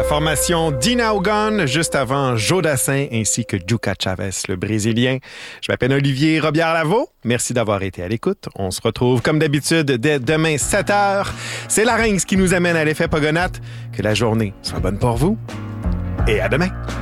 formation Dina Ogon, juste avant Joe Dassin ainsi que Juca Chavez, le Brésilien. Je m'appelle Olivier Robillard-Lavaux. Merci d'avoir été à l'écoute. On se retrouve comme d'habitude dès demain 7h. C'est Larynx qui nous amène à l'effet Pogonate. Que la journée soit bonne pour vous et à demain.